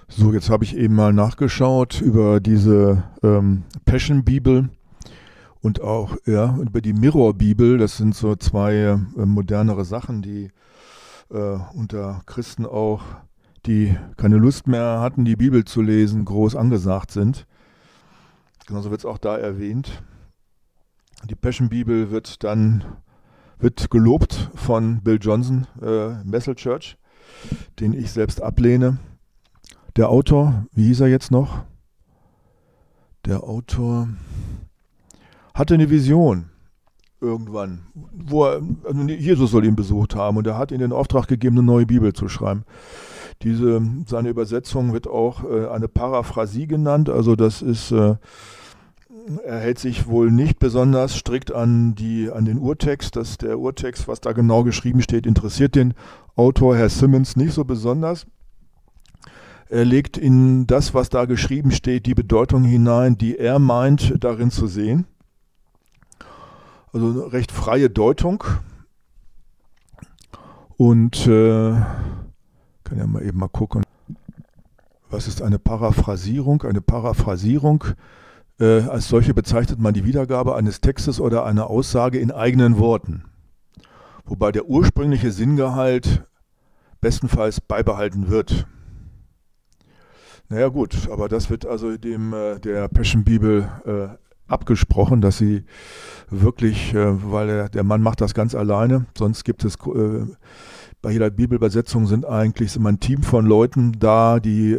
So, jetzt habe ich eben mal nachgeschaut über diese Passion-Bibel und auch über die Mirror-Bibel. Das sind so zwei modernere Sachen, die unter Christen auch, die keine Lust mehr hatten, die Bibel zu lesen, groß angesagt sind. Genauso wird es auch da erwähnt. Die Passion-Bibel wird gelobt von Bill Johnson, Bethel Church, den ich selbst ablehne. Der Autor, wie hieß er jetzt noch? Der Autor hatte eine Vision irgendwann, Jesus soll ihn besucht haben und er hat ihm den Auftrag gegeben, eine neue Bibel zu schreiben. Seine Übersetzung wird auch eine Paraphrasie genannt, also das ist, er hält sich wohl nicht besonders strikt an den Urtext, der Urtext, was da genau geschrieben steht, interessiert den Autor, Herr Simmons, nicht so besonders. Er legt in das, was da geschrieben steht, die Bedeutung hinein, die er meint, darin zu sehen. Also eine recht freie Deutung. Und kann ja mal eben mal gucken. Was ist eine Paraphrasierung? Eine Paraphrasierung, als solche bezeichnet man die Wiedergabe eines Textes oder einer Aussage in eigenen Worten. Wobei der ursprüngliche Sinngehalt bestenfalls beibehalten wird. Naja gut, aber das wird also der Passion Bibel abgesprochen, dass sie wirklich, weil der Mann macht das ganz alleine, sonst gibt es, bei jeder Bibelübersetzung sind immer ein Team von Leuten da, die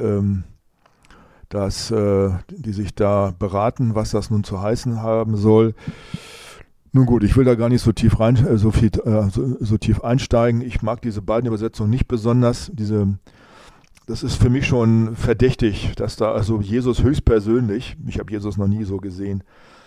sich da beraten, was das nun zu heißen haben soll. Nun gut, ich will da gar nicht so tief einsteigen. Ich mag diese beiden Übersetzungen nicht besonders. Das ist für mich schon verdächtig, dass da also Jesus höchstpersönlich, ich habe Jesus noch nie so gesehen,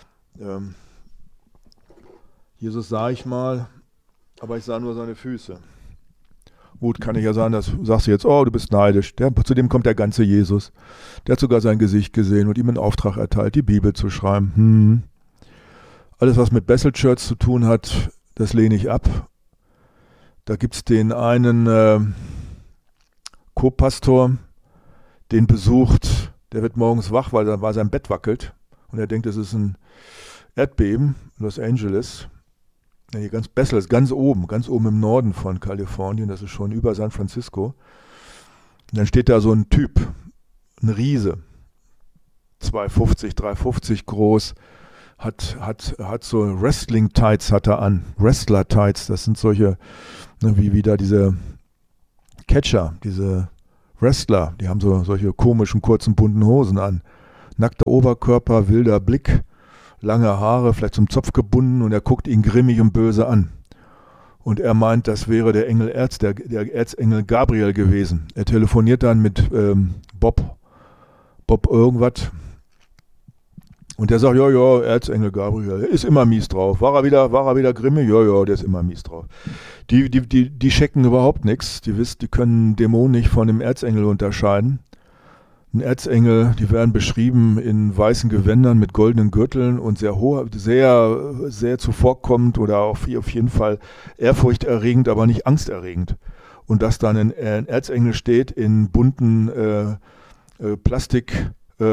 Jesus sah ich mal, aber ich sah nur seine Füße. Gut, kann ich ja sagen, das sagst du jetzt, oh, du bist neidisch. Zu dem kommt der ganze Jesus. Der hat sogar sein Gesicht gesehen und ihm einen Auftrag erteilt, die Bibel zu schreiben. Alles, was mit Bethel Church zu tun hat, das lehne ich ab. Da gibt es den einen Co-Pastor, den besucht, der wird morgens wach, weil sein Bett wackelt und er denkt, es ist ein Erdbeben in Los Angeles. Ja, hier Bethel ist ganz oben im Norden von Kalifornien, das ist schon über San Francisco. Und dann steht da so ein Typ, ein Riese, 2,50, 3,50 groß, hat so Wrestling-Tights hat er an, Wrestler-Tights, das sind solche, wie wieder diese Catcher, diese Wrestler, die haben solche komischen, kurzen, bunten Hosen an. Nackter Oberkörper, wilder Blick, lange Haare, vielleicht zum Zopf gebunden und er guckt ihn grimmig und böse an. Und er meint, das wäre der Erzengel Gabriel gewesen. Er telefoniert dann mit Bob irgendwas. Und der sagt, ja, Erzengel Gabriel, der ist immer mies drauf. War er wieder grimmig? Ja, der ist immer mies drauf. Die checken überhaupt nichts. Die können Dämonen nicht von dem Erzengel unterscheiden. Ein Erzengel, die werden beschrieben in weißen Gewändern mit goldenen Gürteln und sehr zuvorkommend oder auf jeden Fall ehrfurchterregend, aber nicht angsterregend. Und dass dann ein Erzengel steht in bunten Plastik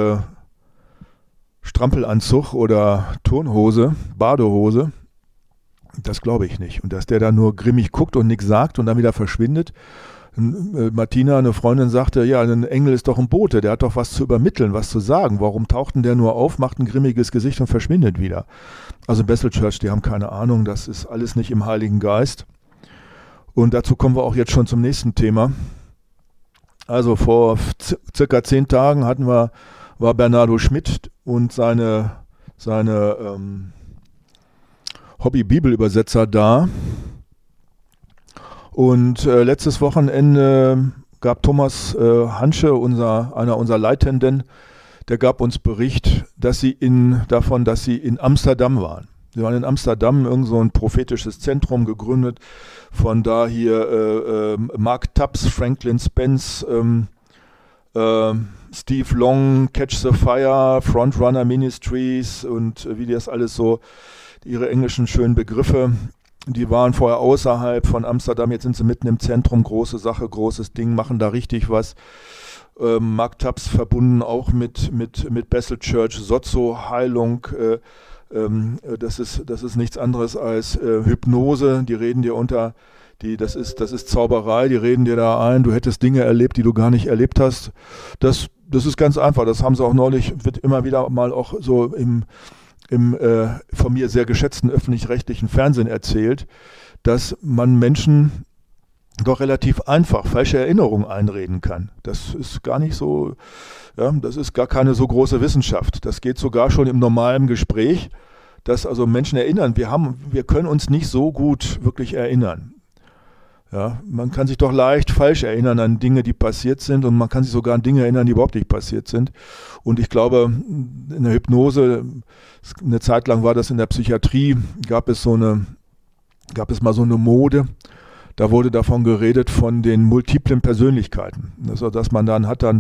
Strampelanzug oder Turnhose, Badehose, das glaube ich nicht. Und dass der da nur grimmig guckt und nichts sagt und dann wieder verschwindet. Martina, eine Freundin, sagte, ja, ein Engel ist doch ein Bote, der hat doch was zu übermitteln, was zu sagen. Warum taucht denn der nur auf, macht ein grimmiges Gesicht und verschwindet wieder? Also Bethel Church, die haben keine Ahnung, das ist alles nicht im Heiligen Geist. Und dazu kommen wir auch jetzt schon zum nächsten Thema. Also vor circa 10 Tagen war Bernardo Schmidt und seine Hobby-Bibelübersetzer da. Und letztes Wochenende gab Thomas Hansche, einer unserer Leitenden, der gab uns Bericht, dass sie in Amsterdam waren. Sie waren in Amsterdam, irgend so ein prophetisches Zentrum gegründet, von da hier Mark Tubbs, Franklin Spence, Steve Long, Catch the Fire, Frontrunner Ministries und wie das alles so, ihre englischen schönen Begriffe, die waren vorher außerhalb von Amsterdam, jetzt sind sie mitten im Zentrum, große Sache, großes Ding, machen da richtig was. Mark Tubbs verbunden auch mit Bethel Church, Sozo-Heilung, das ist nichts anderes als Hypnose, die reden dir das ist Zauberei, die reden dir da ein, du hättest Dinge erlebt, die du gar nicht erlebt hast. Das ist ganz einfach, das haben sie auch neulich, wird immer wieder mal auch so im von mir sehr geschätzten öffentlich-rechtlichen Fernsehen erzählt, dass man Menschen doch relativ einfach falsche Erinnerungen einreden kann. Das ist gar nicht so, ja, das ist gar keine so große Wissenschaft. Das geht sogar schon im normalen Gespräch, dass also Menschen erinnern. Wir können uns nicht so gut wirklich erinnern. Ja, man kann sich doch leicht falsch erinnern an Dinge, die passiert sind, und man kann sich sogar an Dinge erinnern, die überhaupt nicht passiert sind. Und ich glaube, in der Hypnose, eine Zeit lang war das in der Psychiatrie, gab es mal so eine Mode. Da wurde davon geredet von den multiplen Persönlichkeiten. Also, dass man dann hat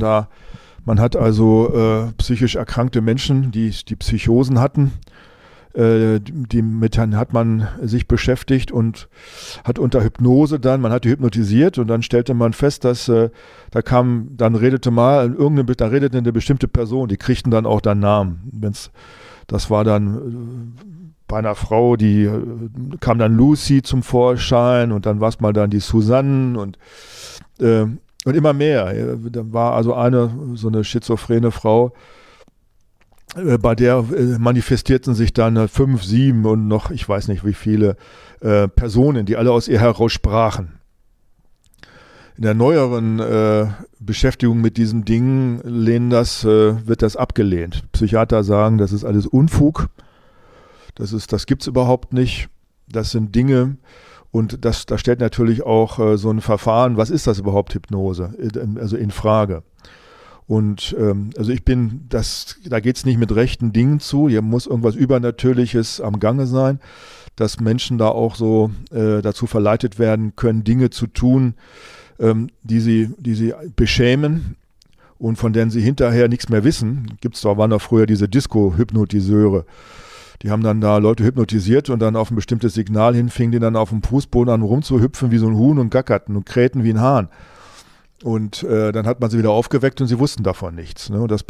psychisch erkrankte Menschen, die Psychosen hatten. Mit hat man sich beschäftigt und hat unter Hypnose man hat die hypnotisiert, und dann stellte man fest, dass dann redete eine bestimmte Person, die kriegten dann auch dann Namen. Das war dann bei einer Frau, die kam dann Lucy zum Vorschein, und dann war es mal dann die Susanne und immer mehr. Da war also so eine schizophrene Frau, bei der manifestierten sich dann 5, 7 und noch, ich weiß nicht wie viele Personen, die alle aus ihr heraus sprachen. In der neueren Beschäftigung mit diesen Dingen wird das abgelehnt. Psychiater sagen, das ist alles Unfug, das gibt es überhaupt nicht, das sind Dinge, und da stellt natürlich auch so ein Verfahren, was ist das überhaupt, Hypnose, also in Frage. Und also da geht es nicht mit rechten Dingen zu, hier muss irgendwas Übernatürliches am Gange sein, dass Menschen da auch so dazu verleitet werden können, Dinge zu tun, die sie beschämen und von denen sie hinterher nichts mehr wissen. Waren da früher diese Disco-Hypnotiseure. Die haben dann da Leute hypnotisiert, und dann auf ein bestimmtes Signal hin fingen die dann auf dem Fußboden an rumzuhüpfen wie so ein Huhn und gackerten und krähten wie ein Hahn. Und dann hat man sie wieder aufgeweckt und sie wussten davon nichts. Ne? Das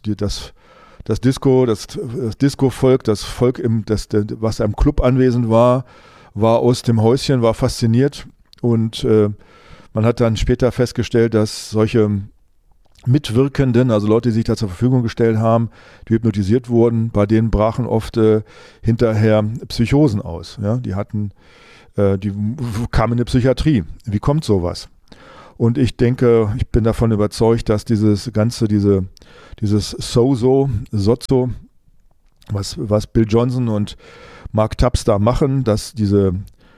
Disco-Volk, das Volk, was im Club anwesend war aus dem Häuschen, war fasziniert, und man hat dann später festgestellt, dass solche Mitwirkenden, also Leute, die sich da zur Verfügung gestellt haben, die hypnotisiert wurden, bei denen brachen oft hinterher Psychosen aus. Ja? Die kamen in die Psychiatrie. Wie kommt sowas? Und ich denke, ich bin davon überzeugt, dass dieses Sozo, was Bill Johnson und Mark Tubbs da machen, dass diese,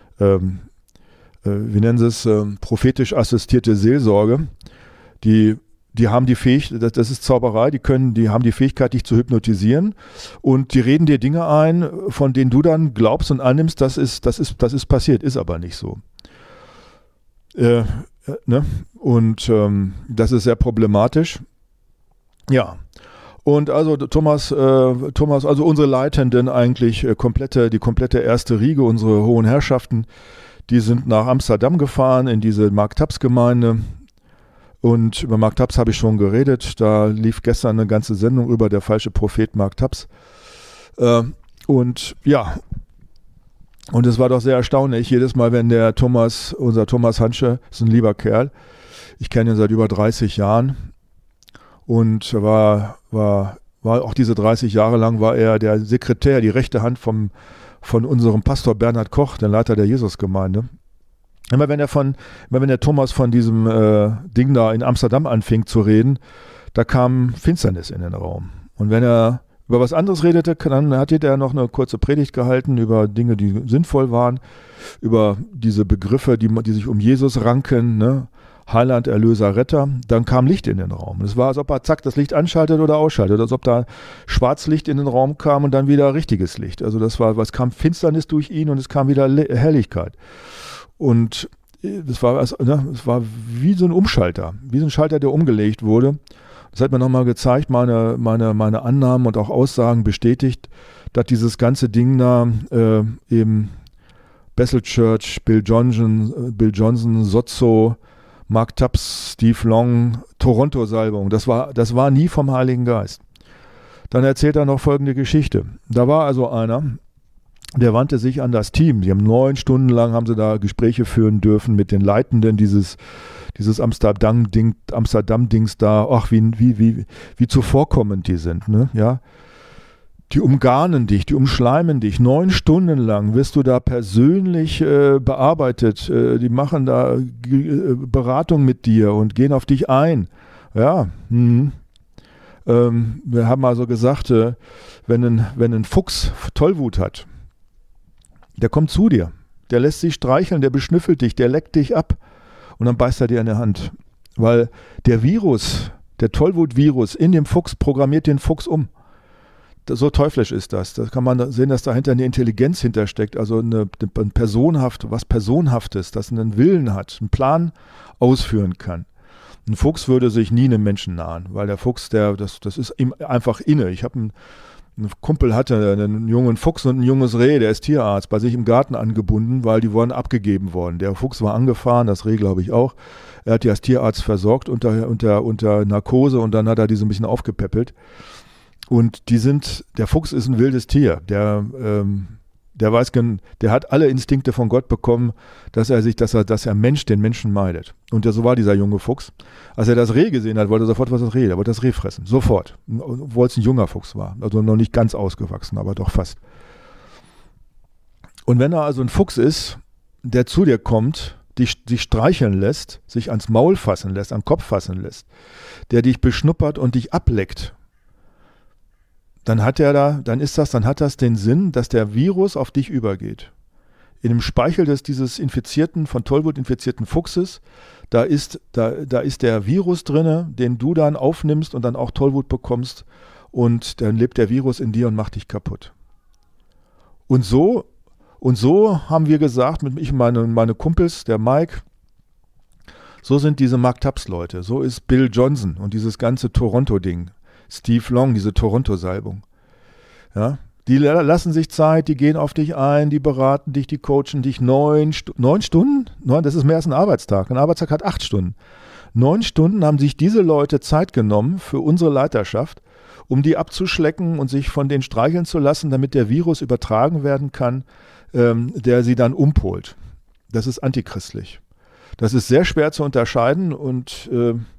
wie nennen sie es, prophetisch assistierte Seelsorge, die haben die Fähigkeit, das ist Zauberei, die haben die Fähigkeit, dich zu hypnotisieren, und die reden dir Dinge ein, von denen du dann glaubst und annimmst, das ist passiert, ist aber nicht so. Ne? Und das ist sehr problematisch. Ja. Und also Thomas, also unsere Leitenden eigentlich, die komplette erste Riege, unsere hohen Herrschaften, die sind nach Amsterdam gefahren in diese Mark Tubbs Gemeinde. Und über Mark Tubbs habe ich schon geredet. Da lief gestern eine ganze Sendung über der falsche Prophet Mark Tubbs. Und ja, und es war doch sehr erstaunlich, jedes Mal, wenn unser Thomas Hansche, ist ein lieber Kerl, ich kenne ihn seit über 30 Jahren, und war auch diese 30 Jahre lang war er der Sekretär, die rechte Hand von unserem Pastor Bernhard Koch, der Leiter der Jesusgemeinde. Immer wenn der Thomas von diesem Ding da in Amsterdam anfing zu reden, da kam Finsternis in den Raum. Und wenn er über was anderes redete, dann hat er noch eine kurze Predigt gehalten über Dinge, die sinnvoll waren, über diese Begriffe, die sich um Jesus ranken, ne? Heiland, Erlöser, Retter. Dann kam Licht in den Raum. Es war, als ob er zack das Licht anschaltet oder ausschaltet, als ob da Schwarzlicht in den Raum kam und dann wieder richtiges Licht. Also es kam Finsternis durch ihn, und es kam wieder Helligkeit. Und es war wie so ein Umschalter, wie so ein Schalter, der umgelegt wurde. Das hat mir nochmal gezeigt, meine Annahmen und auch Aussagen bestätigt, dass dieses ganze Ding da eben Bethel Church, Bill Johnson, Sozo, Mark Tubbs, Steve Long, Toronto-Salbung. Das war nie vom Heiligen Geist. Dann erzählt er noch folgende Geschichte. Da war also einer, der wandte sich an das Team. Die haben 9 Stunden lang haben sie da Gespräche führen dürfen mit den Leitenden dieses Amsterdam-Dings da. Ach, wie zuvorkommend die sind, ne? Ja. Die umgarnen dich, die umschleimen dich. 9 Stunden lang wirst du da persönlich bearbeitet. Die machen da Beratung mit dir und gehen auf dich ein. Ja, wir haben also gesagt, wenn ein Fuchs Tollwut hat, der kommt zu dir, der lässt sich streicheln, der beschnüffelt dich, der leckt dich ab und dann beißt er dir in die Hand. Weil der Virus, der Tollwut-Virus in dem Fuchs programmiert den Fuchs um. So teuflisch ist das. Da kann man sehen, dass dahinter eine Intelligenz hintersteckt, also was Personhaftes, das einen Willen hat, einen Plan ausführen kann. Ein Fuchs würde sich nie einem Menschen nahen, weil der Fuchs, das ist ihm einfach inne. Ich habe einen Kumpel hatte einen jungen Fuchs und ein junges Reh, der ist Tierarzt, bei sich im Garten angebunden, weil die wurden abgegeben worden. Der Fuchs war angefahren, das Reh glaube ich auch. Er hat die als Tierarzt versorgt unter Narkose und dann hat er die so ein bisschen aufgepäppelt. Und der Fuchs ist ein wildes Tier, der hat alle Instinkte von Gott bekommen, dass er den Menschen meidet. Und so war dieser junge Fuchs. Als er das Reh gesehen hat, wollte er sofort was das Reh, er wollte das Reh fressen. Sofort. Obwohl es ein junger Fuchs war. Also noch nicht ganz ausgewachsen, aber doch fast. Und wenn er also ein Fuchs ist, der zu dir kommt, dich streicheln lässt, sich ans Maul fassen lässt, an den Kopf fassen lässt, der dich beschnuppert und dich ableckt, dann hat das den Sinn, dass der Virus auf dich übergeht. In dem Speichel dieses von Tollwut infizierten Fuchses, da ist der Virus drin, den du dann aufnimmst und dann auch Tollwut bekommst und dann lebt der Virus in dir und macht dich kaputt. Und so haben wir gesagt, meine Kumpels, der Mike, so sind diese Mark Tubbs Leute, so ist Bill Johnson und dieses ganze Toronto-Ding. Steve Long, diese Toronto-Salbung. Ja, die lassen sich Zeit, die gehen auf dich ein, die beraten dich, die coachen dich 9 Stunden? Das ist mehr als ein Arbeitstag. Ein Arbeitstag hat 8 Stunden. 9 Stunden haben sich diese Leute Zeit genommen für unsere Leiterschaft, um die abzuschlecken und sich von denen streicheln zu lassen, damit der Virus übertragen werden kann, der sie dann umpolt. Das ist antichristlich. Das ist sehr schwer zu unterscheiden und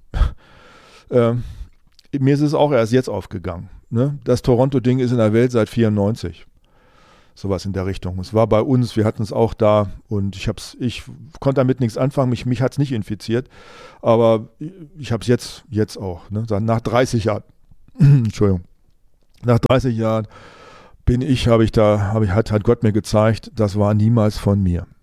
mir ist es auch erst jetzt aufgegangen. Ne? Das Toronto-Ding ist in der Welt seit 1994. Sowas in der Richtung. Es war bei uns, wir hatten es auch da und ich konnte damit nichts anfangen, mich hat es nicht infiziert, aber ich habe es jetzt auch. Ne? Nach 30 Jahren, Entschuldigung, nach 30 Jahren hat Gott mir gezeigt, das war niemals von mir.